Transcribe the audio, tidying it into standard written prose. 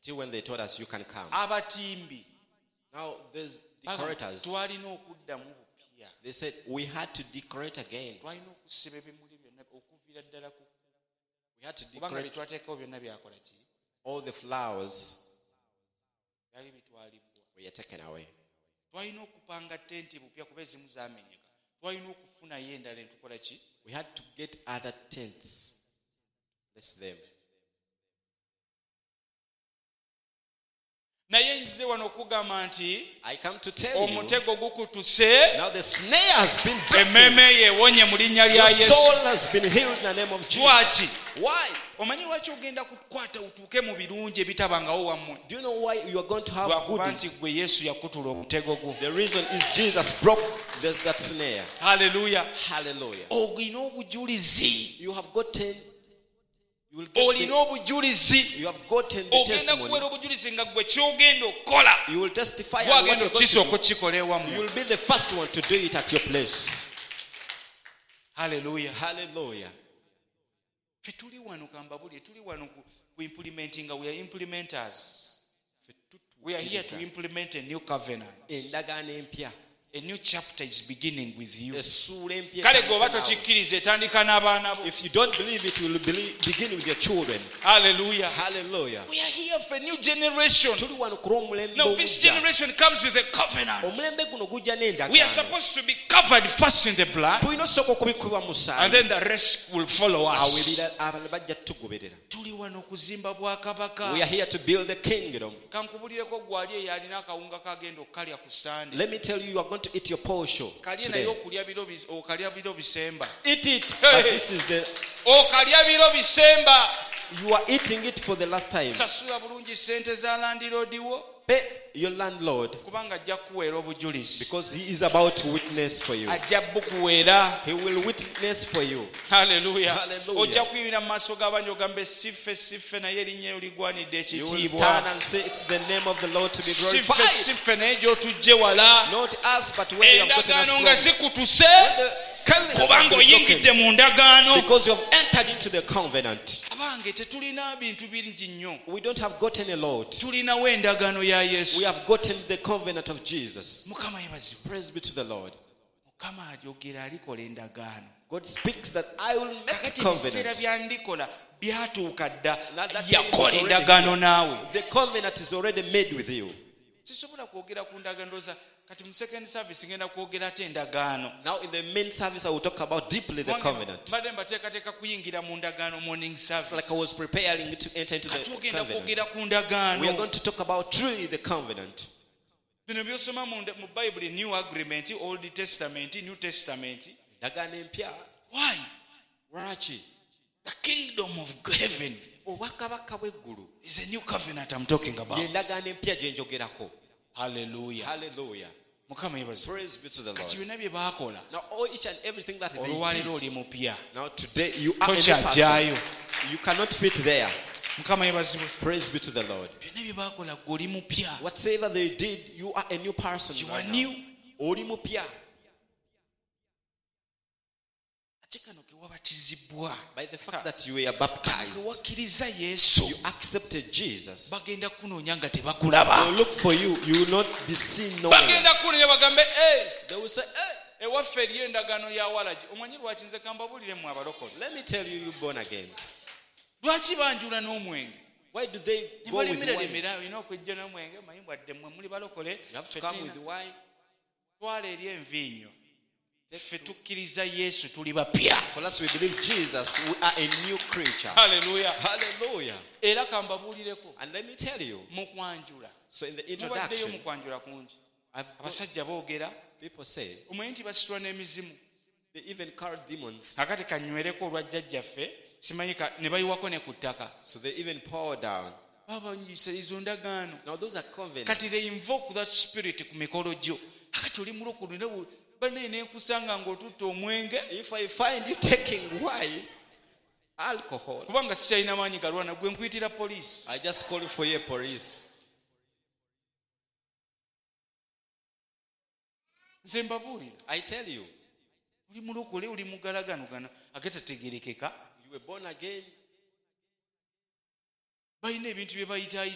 until when they told us you can come. Abatimbi Now there's decorators. twalina okuddamu bupya. They said we had to decorate again. Twalina okusiba ebimuli byonna okuviira ddala ku We had to kubanga decorate byetwateekawo byonna byakola ki all the flowers byali bitwalibwa. were taken away. Twalina okupanga tenti bupya kuba ezimu zaamenyeka. Twalina okufunayo endala entukola ki We had to get other tents. Bless them. naye nzize wano okugamba nti I come to tell you, omutego gukutuse, now the snare has been broken. emmeeme yeewonye mu linnya lya Your Yesu. soul has been healed in the name of Jesus. Lwaki? Why? Omanyi lwaki ogenda kukwata utuuke mu birungi ebitabangawo wammwe? Do you know why you are going to have Lwakuba nti goodies? gwe Yesu yakutula omutego gwo. The reason is Jesus broke that snare. Haleluya. Hallelujah. Olina obujulizi. You have gotten, you will get Olina obujulizi. you have gotten the Ogenda testimony. kuweera obujulizi nga gwe kyogenda okukola. You will testify on what Gwagenda you're going okukisooka to do. okukikola You ewammwe. will be the first one to do it at your place. Haleluya. Hallelujah. Ffe tuli wano kambabuli, tuli wano ku implementing, we are implementers. We are here to implement a new covenant. Endagaano empya. A new chapter is beginning with you. Essuula empya. Kale gweoba tokikkiriza etandika n'abaana bo. If you don't believe it, you will begin with your children. Hallelujah. Hallelujah. We are here for a new generation. Tuli wano ku lw'omulembe Now this ogujja. generation comes with a covenant. Omulembe guno gujja n'endagaano. We are supposed to be covered first in the blood, tulina osooka okubikubwa mu and musaayi. then the rest will follow Awo us. abalala bajja tugoberera. Tuli wano okuzimba bwakabaka. We are here to build the kingdom. Kankubulireko gwali eyo alina akawunga kagenda okalya ku Sunday. Let me tell you, you are going to eat your portion Kalye naye today. okalya biro bisemba. Eat it. Hey. But this is the, Okalya biro bisemba. you are eating it for the last time. Sasula bulungi sente za landlord wo Pay your landlord kubanga ajja kukuweera obujulizi. because he is about to witness for you. Ajja bukuweera. He will witness for you. Hallelujah. Hallelujah. Ojja kuyimira mu maaso g'abantu ogambe siffe naye erinnya eryo ligwanidde You will stand ekitiibwa. and say it's the name of the Lord to be Siffe glorified. naye gy'otujje wala. Not us, but where you have gotten Endagaano nga us from. zikutuse The covenant has kubanga been oyingidde broken mu ndagaano. because you have entered into the covenant. Abange tetulina bintu bingi nnyo. We don't have gotten a lot. Tulinawo endagaano ya We Yesu. have gotten the covenant of Jesus. Mukama yebazibwe. Praise be to the Lord. Mukama alyogera alikola endagaano. God speaks that I will make a Kakati ebiseera covenant. bya ndikola byatuuka dda. Now that time is Yakola already endagaano here. naawe. The covenant is already made with you. Sisobola kwogera ku ndagaano ndowooza kati mu second service ngenda kwogera ate endagaano. Now in the main service I will talk about deeply the covenant. Mbadde mbateekateeka kuyingira mu ndagaano morning It's service. like I was preparing to enter into Kati the ogenda covenant. kwogera ku We are ndagaano. going to talk about truly the covenant. Bino byosoma mu Bible, New Agreement, Old Testament, New Testament. Endagaano empya. Why? Lwaki? The kingdom of heaven Obwakabaka bw'eggulu is a new covenant I'm talking about. y'endagaano empya gye njogerako. Hallelujah. Hallelujah. Mukama yebaze. Praise be to the Kati Lord. byonna bye baakola. Now all each and everything that they Olwaleero oli did. mupya. Now today you are a new Tokyajjaayo. person. You cannot fit there. Mukama yebazibwe. Praise be to the Lord. Byonna bye baakola ggwe oli mupya. Whatever they did, you are a new person. You are right now. new. Oli mupya. Ate kano ke wabatizibwa. By the fact that you were baptized, Ke wakkiriza Yesu. you accepted Jesus. Bagenda kunoonya nga They tebakulaba. will look for you. You will not be seen nowhere. Bagenda kunoonya bagambe They will say, hey, ewaffe eriyo endagaano ya walagi. Omanyi lwaki nze kambabuliremu abalokole. let me tell you, you born again. Lwaki banjula n'omwenge? Why do they Ne go with balimira wine? lemera olina okwejja n'omwenge manyi bwadde mmwe muli balokole. You have to come with wine. Twala eri enviinyo. Ffe tukkiriza Yesu tuli bapya. For us, we believe Jesus. We are a new creature. Hallelujah. Hallelujah. Era kambabuulireko And let me tell you. mu kwanjula. So in the Mubaddeyo introduction, mu kwanjula kungi. I've got, Abasajja boogera. people say Omanyi nti basitula n'emizimu. they even carry demons. Kakati kanywereko olwa jjajjaffe. Simanyi ne bayiwako ne ku ttaka. So they even pour down. Baba nyisa izo ndagaano. Now those are covenants. Kati they invoke that spirit ku mikolo gyo. Kakati oli mulokole ne banne n'enkusanga ng'otutta omwenge. If I find you taking wine, alcohol, Kubanga sikyalina maanyi galwana gwe nkuyitira poliisi. I just call for your police. Nze mbabuulira. I tell you, Oli mulokole oli mugalaganogana agatategerekeka. you were born again. Balina ebintu bye bayita